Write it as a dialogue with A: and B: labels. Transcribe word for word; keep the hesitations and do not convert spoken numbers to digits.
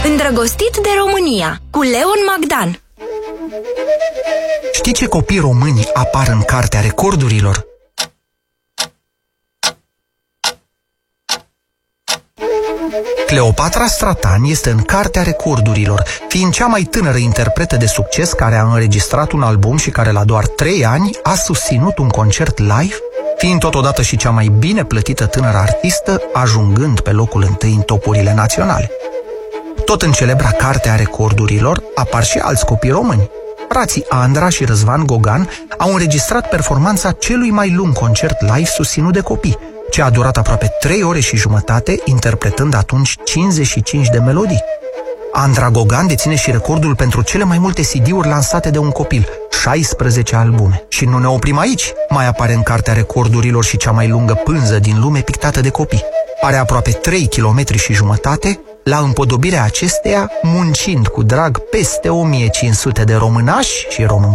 A: Îndrăgostit de România, cu Leon Magdan.
B: Știi ce copii români apar în Cartea Recordurilor? Cleopatra Stratan este în Cartea Recordurilor, fiind cea mai tânără interpretă de succes care a înregistrat un album și care la doar trei ani a susținut un concert live, fiind totodată și cea mai bine plătită tânără artistă, ajungând pe locul întâi în topurile naționale. Tot în celebra Cartea Recordurilor apar și alți copii români. Frații Andra și Răzvan Gogan au înregistrat performanța celui mai lung concert live susținut de copii, ce a durat aproape trei ore și jumătate, interpretând atunci cincizeci și cinci de melodii. Andra Gogan deține și recordul pentru cele mai multe C D-uri lansate de un copil, șaisprezece albume. Și nu ne oprim aici, mai apare în Cartea Recordurilor și cea mai lungă pânză din lume pictată de copii. Are aproape trei kilometri și jumătate, la împodobirea acesteia muncind cu drag peste o mie cinci sute de românași și români.